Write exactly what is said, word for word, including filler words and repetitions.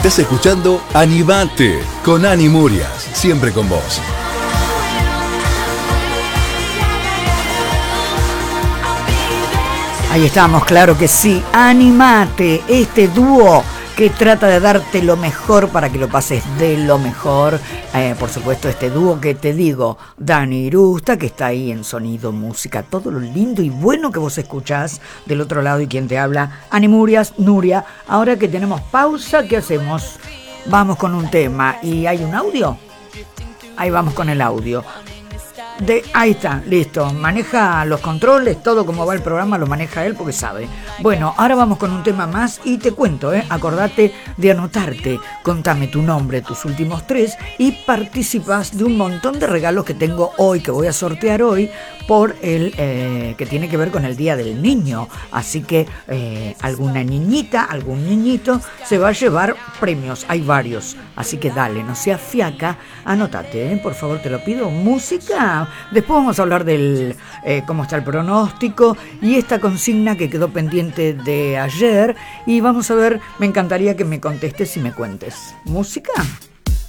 Estás escuchando Animate con Ani Murias, siempre con vos. Ahí estamos, claro que sí. Animate, este dúo que trata de darte lo mejor para que lo pases de lo mejor. Eh, por supuesto, este dúo que te digo, Dani Irusta, que está ahí en sonido, música, todo lo lindo y bueno que vos escuchás del otro lado, y quien te habla, Ani Murias, Nuria. Ahora que tenemos pausa, ¿qué hacemos? Vamos con un tema. ¿Y hay un audio? Ahí vamos con el audio. De, ahí está, listo, maneja los controles, todo como va el programa lo maneja él porque sabe. Bueno, ahora vamos con un tema más y te cuento, ¿eh? Acordate de anotarte, contame tu nombre, tus últimos tres y participas de un montón de regalos que tengo hoy, que voy a sortear hoy por el eh, que tiene que ver con el Día del Niño. Así que eh, alguna niñita, algún niñito se va a llevar premios, hay varios. Así que dale, no seas fiaca, anótate, ¿eh? Por favor, te lo pido, música. Después vamos a hablar del eh, cómo está el pronóstico y esta consigna que quedó pendiente de ayer. Y vamos a ver, me encantaría que me contestes y me cuentes. ¿Música?